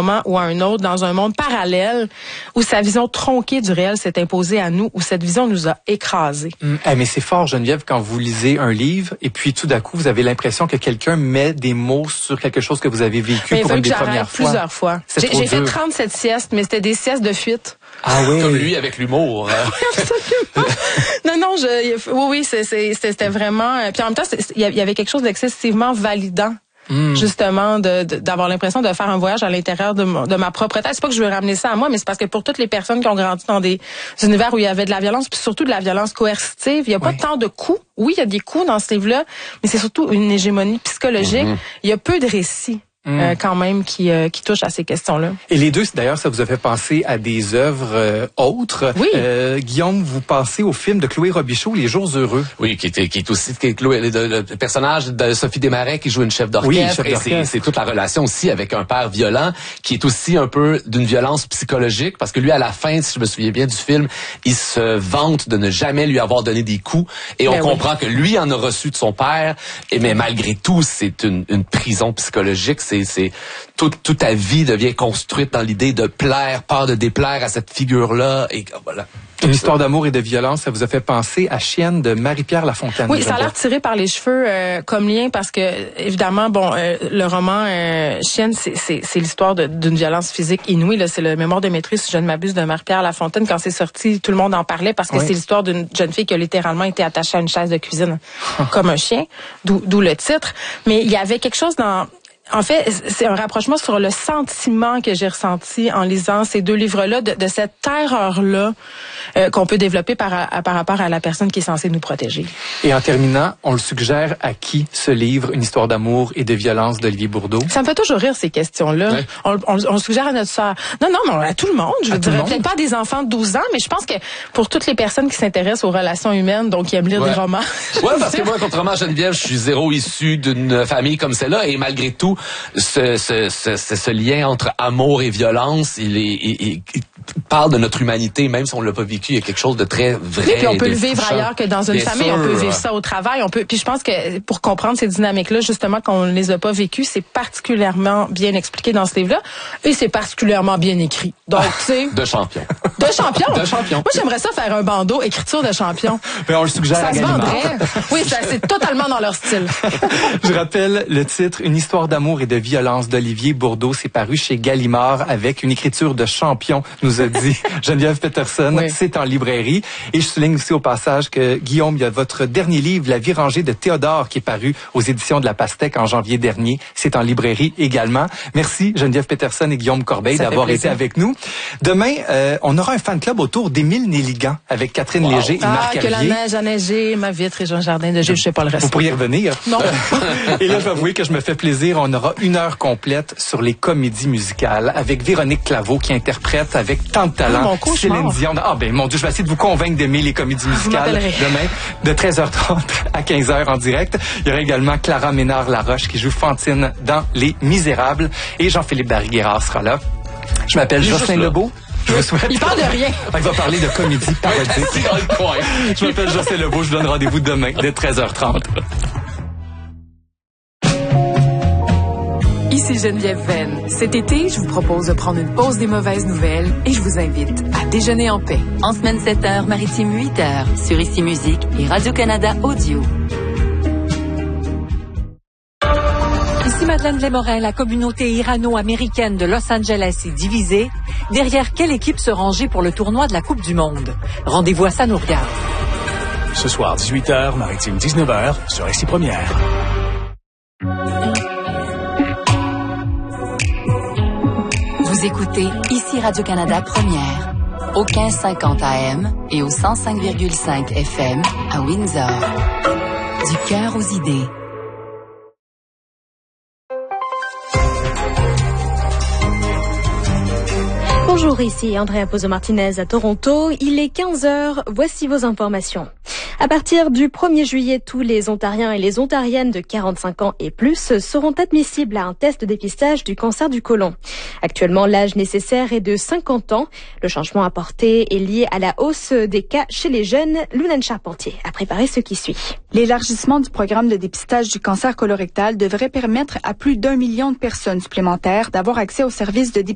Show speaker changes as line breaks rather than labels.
moment ou à un autre dans un monde parallèle où sa vision tronquée du réel s'est imposée à nous, où cette vision nous a écrasés.
Mais c'est fort, Geneviève, quand vous lisez un livre et puis tout d'un coup, vous avez l'impression que quelqu'un met des mots sur quelque chose que vous avez vécu pour une des premières fois.
Plusieurs fois. J'ai fait 37 siestes, mais c'était des siestes de fuite.
Ah oui. Comme lui avec l'humour.
Absolument. Non, oui, c'était vraiment. Puis en même temps, il y avait quelque chose d'excessivement validant. Justement, d'avoir l'impression de faire un voyage à l'intérieur de ma propre tête. C'est pas que je veux ramener ça à moi, mais c'est parce que pour toutes les personnes qui ont grandi dans des univers où il y avait de la violence, puis surtout de la violence coercitive, il y a pas tant de coups. Oui, il y a des coups dans ce livre-là, mais c'est surtout une hégémonie psychologique. Il y a peu de récits. Quand même qui touche à ces questions-là.
Et les deux, d'ailleurs, ça vous a fait penser à des œuvres autres.
Oui.
Guillaume, vous pensez au film de Chloé Robichaud, Les Jours heureux.
Oui, qui est aussi Chloé, le personnage de Sophie Desmarais qui joue une chef d'orchestre.
Oui,
et c'est toute la relation aussi avec un père violent qui est aussi un peu d'une violence psychologique parce que lui, à la fin, si je me souviens bien du film, il se vante de ne jamais lui avoir donné des coups et on comprend que lui en a reçu de son père. Mais malgré tout, c'est une prison psychologique. C'est toute ta vie devient construite dans l'idée de plaire, peur de déplaire à cette figure-là et voilà.
Une histoire d'amour et de violence, ça vous a fait penser à Chienne de Marie-Pierre Lafontaine.
Oui, ça a l'air tiré par les cheveux comme lien parce que évidemment, le roman Chienne, c'est l'histoire d'une violence physique inouïe. Là, c'est le mémoire de maîtrise, si je ne m'abuse, de Marie-Pierre Lafontaine. Quand c'est sorti, tout le monde en parlait parce que c'est l'histoire d'une jeune fille qui a littéralement été attachée à une chaise de cuisine comme un chien, d'où le titre. Mais il y avait quelque chose dans... En fait, c'est un rapprochement sur le sentiment que j'ai ressenti en lisant ces deux livres-là, de cette terreur-là qu'on peut développer par rapport à la personne qui est censée nous protéger.
Et en terminant, on le suggère à qui ce livre, Une histoire d'amour et de violence d'Olivier Bourdeau?
Ça me fait toujours rire, ces questions-là. Ouais. On le suggère à notre sœur. Non, à tout le monde. Je dirais peut-être pas à des enfants de 12 ans, mais je pense que pour toutes les personnes qui s'intéressent aux relations humaines, donc qui aiment lire des romans.
Ouais, parce que moi, contrairement à Geneviève, je suis zéro issu d'une famille comme celle-là, et malgré tout, ce lien entre amour et violence, il parle de notre humanité, même si on l'a pas vécu, il y a quelque chose de très vrai.
Oui, puis on peut le vivre ailleurs que dans une famille, on peut vivre ça au travail, puis je pense que pour comprendre ces dynamiques-là, justement, qu'on ne les a pas vécues, c'est particulièrement bien expliqué dans ce livre-là, et c'est particulièrement bien écrit. Donc, tu sais...
De champion.
De champion?
De champion.
Moi, j'aimerais ça faire un bandeau écriture de champion.
Mais on le suggère à Gallimard.
Ça se vendrait. Oui, c'est totalement dans leur style.
Je rappelle le titre, Une histoire d'amour et de violence d'Olivier Bourdeau. C'est paru chez Gallimard avec une écriture de champion, nous a dit Geneviève Peterson. Oui. C'est en librairie. Et je souligne aussi au passage que, Guillaume, il y a votre dernier livre, La vie rangée de Théodore, qui est paru aux éditions de La Pastèque en janvier dernier. C'est en librairie également. Merci Geneviève Peterson et Guillaume Corbeil d'avoir été avec nous. Demain, on aura un fan club autour d'Émile Néligan avec Catherine Léger et Marc Allier.
Que la neige a neigé, ma vitre et Jean Jardin de Gilles, je sais pas le reste.
Vous pourriez revenir.
Non.
Et là, je vais avouer que je me fais plaisir. On aura 1 heure complète sur les comédies musicales avec Véronique Claveau qui interprète avec tant de talent Céline Dion. Mon Dieu, je vais essayer de vous convaincre d'aimer les comédies musicales demain de 13h30 à 15h en direct. Il y aura également Clara Ménard-Laroche qui joue Fantine dans Les Misérables et Jean-Philippe Barry-Guerrard sera là. Je m'appelle Jocelyn Lebeau. Je vous souhaite...
Il parle de rien.
Il va parler de comédie parodique. Je m'appelle Jocelyn Lebeau. Je vous donne rendez-vous demain dès 13h30.
Ici Geneviève Venn. Cet été, je vous propose de prendre une pause des mauvaises nouvelles et je vous invite à déjeuner en paix.
En semaine 7h, maritime 8h, sur Ici Musique et Radio-Canada Audio.
Ici Madeleine Blais-Morin, la communauté irano-américaine de Los Angeles est divisée. Derrière quelle équipe se ranger pour le tournoi de la Coupe du Monde? Rendez-vous à Ça nous regarde.
Ce soir, 18h, maritime 19h, sur Ici Première.
Vous écoutez Ici Radio-Canada Première, au 1550 AM et au 105,5 FM à Windsor. Du cœur aux idées.
Bonjour, ici Andrea Pozo-Martinez à Toronto. Il est 15h, voici vos informations. À partir du 1er juillet, tous les Ontariens et les Ontariennes de 45 ans et plus seront admissibles à un test de dépistage du cancer du côlon. Actuellement, l'âge nécessaire est de 50 ans. Le changement apporté est lié à la hausse des cas chez les jeunes. Lunane Charpentier a préparé ce qui suit.
L'élargissement du programme de dépistage du cancer colorectal devrait permettre à plus d'1 million de personnes supplémentaires d'avoir accès aux services de dépistage